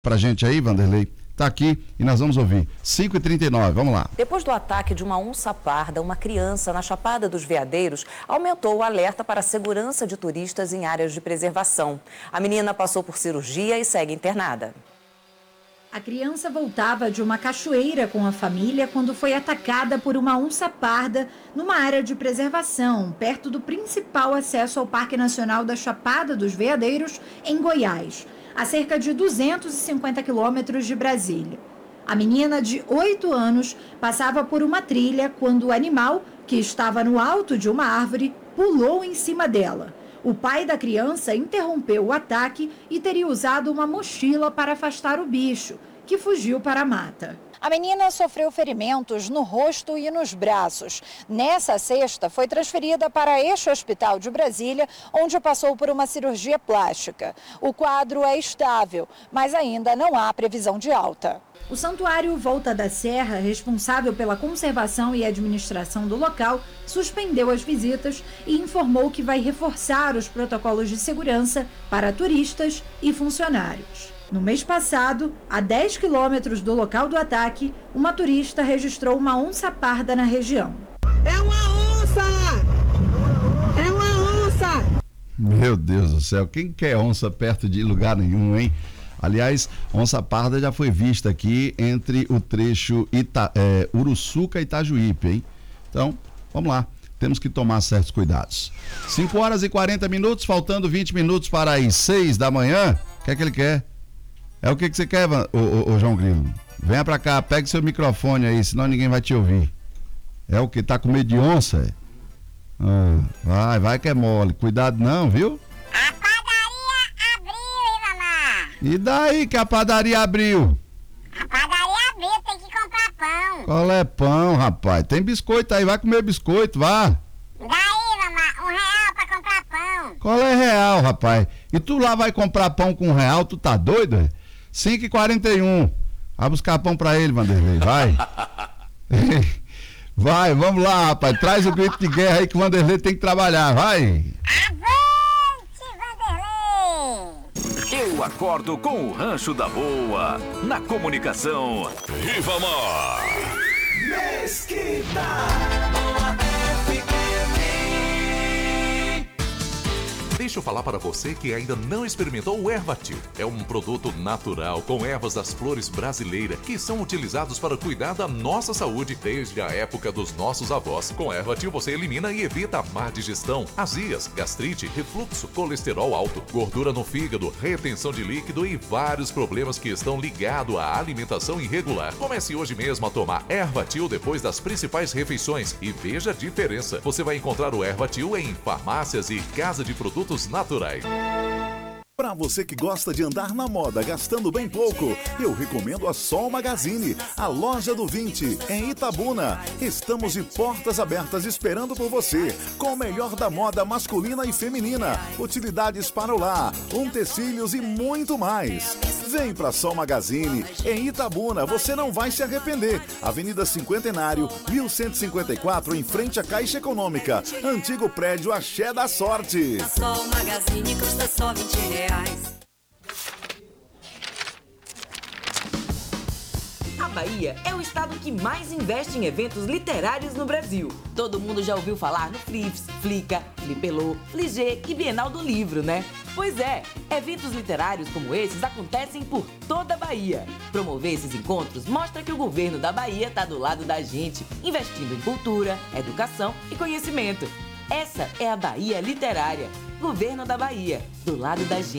Pra gente aí, Vanderlei, tá aqui e nós vamos ouvir. 5h39, vamos lá. Depois do ataque de uma onça parda, uma criança na Chapada dos Veadeiros aumentou o alerta para a segurança de turistas em áreas de preservação. A menina passou por cirurgia e segue internada. A criança voltava de uma cachoeira com a família quando foi atacada por uma onça parda numa área de preservação, perto do principal acesso ao Parque Nacional da Chapada dos Veadeiros, em Goiás, a cerca de 250 quilômetros de Brasília. A menina de 8 anos passava por uma trilha quando o animal, que estava no alto de uma árvore, pulou em cima dela. O pai da criança interrompeu o ataque e teria usado uma mochila para afastar o bicho, que fugiu para a mata. A menina sofreu ferimentos no rosto e nos braços. Nessa sexta, foi transferida para este hospital de Brasília, onde passou por uma cirurgia plástica. O quadro é estável, mas ainda não há previsão de alta. O Santuário Volta da Serra, responsável pela conservação e administração do local, suspendeu as visitas e informou que vai reforçar os protocolos de segurança para turistas e funcionários. No mês passado, a 10 quilômetros do local do ataque, uma turista registrou uma onça parda na região. É uma onça! É uma onça! Meu Deus do céu, quem quer onça perto de lugar nenhum, hein? Aliás, onça parda já foi vista aqui entre o trecho Uruçuca e Itajuípe, hein? Então, vamos lá, temos que tomar certos cuidados. 5h40, faltando 20 minutos para as 6 da manhã. O que é que ele quer? É o que você quer, ô João Grilo? Venha pra cá, pegue seu microfone aí, senão ninguém vai te ouvir. É o que? Tá com medo de onça? Vai que é mole. Cuidado não, viu? A padaria abriu, Ivamar. E daí que a padaria abriu? A padaria abriu, tem que comprar pão. Qual é pão, rapaz? Tem biscoito aí, vai comer biscoito, vá. Daí, Ivamar, R$1 pra comprar pão. Qual é real, rapaz? E tu lá vai comprar pão com R$1, tu tá doido? 5h41. Vai buscar pão pra ele, Vanderlei, vai. Vai, vamos lá, rapaz. Traz o grito de guerra aí que o Vanderlei tem que trabalhar, vai. Avante, Vanderlei! Eu acordo com o Rancho da Boa. Na comunicação, Rivamar. Mesquita. Deixa eu falar para você que ainda não experimentou o Ervatil. É um produto natural com ervas das flores brasileiras que são utilizados para cuidar da nossa saúde desde a época dos nossos avós. Com Ervatil você elimina e evita a má digestão, azias, gastrite, refluxo, colesterol alto, gordura no fígado, retenção de líquido e vários problemas que estão ligados à alimentação irregular. Comece hoje mesmo a tomar Ervatil depois das principais refeições e veja a diferença. Você vai encontrar o Ervatil em farmácias e casa de produtos naturais. Para você que gosta de andar na moda gastando bem pouco, eu recomendo a Sol Magazine, a loja do 20, em Itabuna. Estamos de portas abertas esperando por você, com o melhor da moda masculina e feminina, utilidades para o lar, utensílios e muito mais. Vem para Sol Magazine, em Itabuna, você não vai se arrepender. Avenida Cinquentenário, 1154, em frente à Caixa Econômica, antigo prédio Axé da Sorte. A Sol Magazine custa só R$20. A Bahia é o estado que mais investe em eventos literários no Brasil. Todo mundo já ouviu falar no Flips, Flica, Flipelô, Fligê e Bienal do Livro, né? Pois é, eventos literários como esses acontecem por toda a Bahia. Promover esses encontros mostra que o governo da Bahia está do lado da gente, investindo em cultura, educação e conhecimento. Essa é a Bahia Literária. Governo da Bahia, do lado da gente.